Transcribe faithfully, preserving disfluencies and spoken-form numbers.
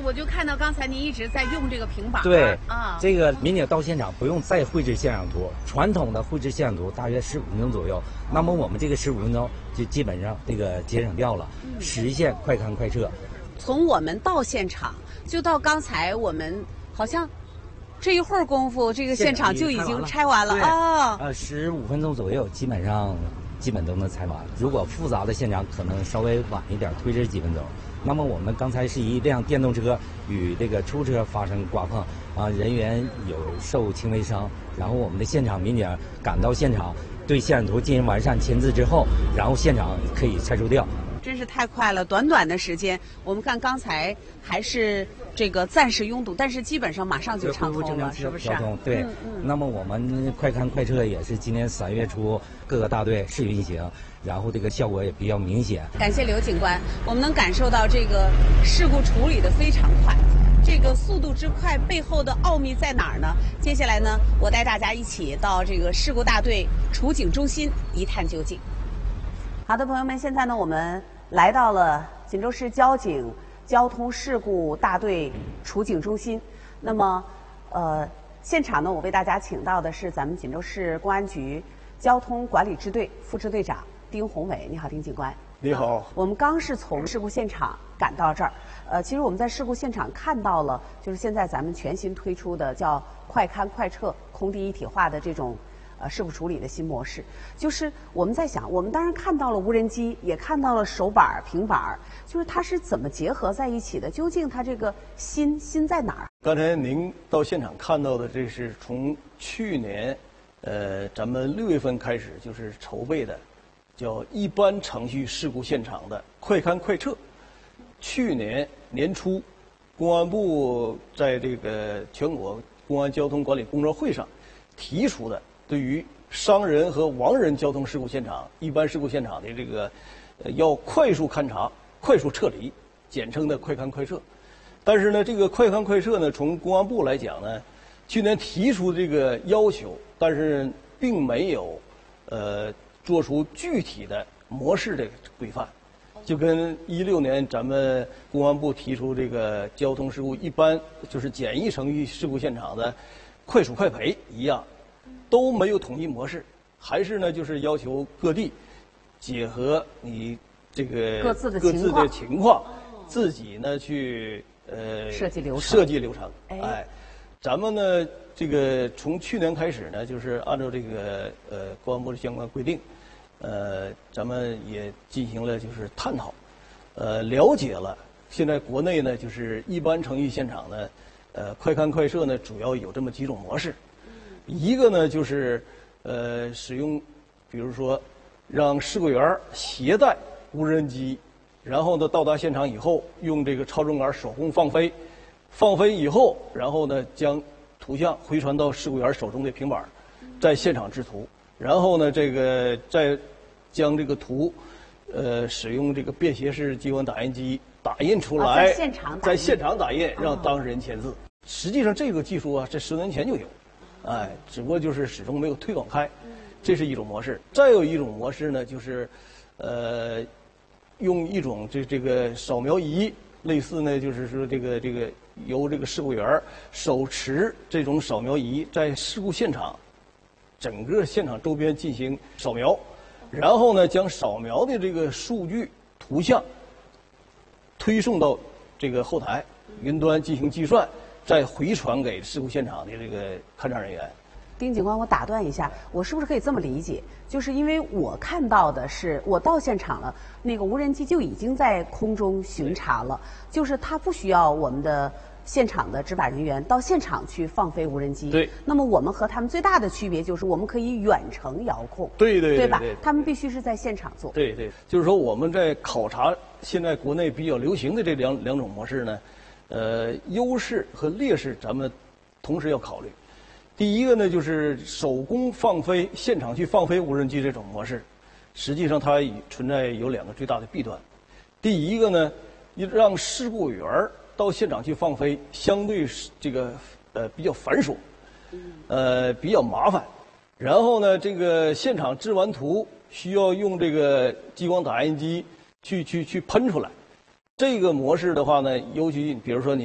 我就看到刚才您一直在用这个平板。 对啊， 这个民警到现场不用再绘制现场图，传统的绘制现场图大约十五分钟左右，那么我们这个十五分钟就基本上这个节省掉了，嗯、实现快看快撤。 从我们到现场，就到刚才我们好像这一会儿功夫，这个现场就已经拆完了啊。 呃，十五分钟左右，基本上基本都能拆完。如果复杂的现场，可能稍微晚一点，推迟几分钟。那么我们刚才是一辆电动车与这个出租车发生刮碰，啊，人员有受轻微伤。然后我们的现场民警赶到现场，对现场图进行完善签字之后，然后现场可以拆除掉。 真是太快了，短短的时间，我们看刚才还是这个暂时拥堵，但是基本上马上就畅通了，是不是？ 交通对、嗯嗯。那么我们快看快撤也是今年三月初各个大队试运行，然后这个效果也比较明显。 感谢刘警官，我们能感受到这个事故处理的非常快。这个速度之快背后的奥秘在哪儿呢？接下来呢，我带大家一起到这个事故大队处警中心一探究竟。好的，朋友们，现在呢，我们来到了锦州市交警交通事故大队处警中心。那么，呃，现场呢，我为大家请到的是咱们锦州市公安局交通管理支队副支队长丁宏伟。你好，丁警官。 你好、呃。 我们刚是从事故现场赶到这儿。呃，其实我们在事故现场看到了，就是现在咱们全新推出的叫“快看快撤”空地一体化的这种。呃，事故处理的新模式，就是我们在想，我们当然看到了无人机，也看到了手板、平板，就是它是怎么结合在一起的？究竟它这个新新在哪儿？ 刚才您到现场看到的，这是从去年，呃，咱们六月份开始就是筹备的，叫一般程序事故现场的快看快撤。去年年初，公安部在这个全国公安交通管理工作会上提出的。对于伤人和亡人交通事故现场、一般事故现场的这个，呃，要快速勘查、快速撤离，简称的“快看快撤”。但是呢，这个“快看快撤”呢，从公安部来讲呢，去年提出这个要求，但是并没有，呃，做出具体的模式的规范。就跟一六年咱们公安部提出这个交通事故一般就是简易程序事故现场的快速快赔一样。都没有统一模式，还是呢，就是要求各地结合你这个各自的各自的情况，自己呢去呃设计流程。 设计流程。 哎， 哎，咱们呢这个从去年开始呢，就是按照这个呃公安部的相关规定，呃，咱们也进行了就是探讨，呃，了解了现在国内呢就是一般程序现场呢，呃，快看快撤呢主要有这么几种模式。一个呢就是，呃，使用，比如说，让事故员携带无人机，然后呢到达现场以后，用这个超重杆手工放飞，放飞以后，然后呢将图像回传到事故员手中的平板，在现场制图，然后呢这个再将这个图，呃，使用这个便携式激光打印机打印出来， 啊、在现场打印， 在现场打印，让当事人签字。哦、实际上这个技术啊，这十年前就有。哎，只不过就是始终没有推广开，这是一种模式。再有一种模式呢，就是，呃，用一种这这个扫描仪，类似呢，就是说这个这个由这个事故员手持这种扫描仪，在事故现场整个现场周边进行扫描，然后呢，将扫描的这个数据图像推送到这个后台云端进行计算。再回传给事故现场的这个勘查人员。 丁警官，我打断一下，我是不是可以这么理解？就是因为我看到的是，我到现场了，那个无人机就已经在空中巡查了，就是它不需要我们的现场的执法人员到现场去放飞无人机。 对。 那么我们和他们最大的区别就是，我们可以远程遥控。 对对对。 对吧？他们必须是在现场做。 对对，就是说我们在考察现在国内比较流行的这两两种模式呢。呃，优势和劣势咱们同时要考虑。第一个呢，就是手工放飞、现场去放飞无人机这种模式，实际上它存在有两个最大的弊端。第一个呢，让事故员到现场去放飞，相对这个呃比较繁琐，呃比较麻烦。然后呢，这个现场制完图需要用这个激光打印机去去去喷出来。这个模式的话呢，尤其比如说你